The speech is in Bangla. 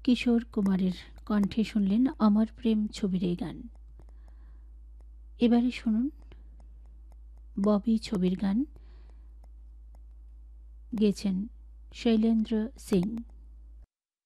কিশোর কুমারের কণ্ঠে শুনলেন অমর প্রেম ছবির এই গান। এবারে শুনুন ববি ছবির গান, গেয়েছেন শৈলেন্দ্র সিং।